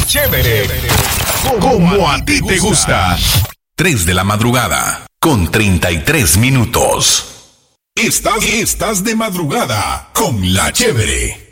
Chévere. Como a ti te gusta. 3 de la madrugada, con 33 minutos. Estás de madrugada con La Chévere.